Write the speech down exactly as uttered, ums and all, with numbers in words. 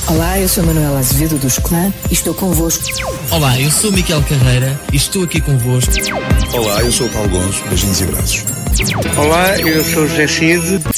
Olá, eu sou Manuela Azevedo do Esclã e estou convosco. Olá, eu sou Miquel Carreira e estou aqui convosco. Olá, eu sou o Paulo Gonçalves, beijinhos e abraços. Olá, eu sou o José Cid.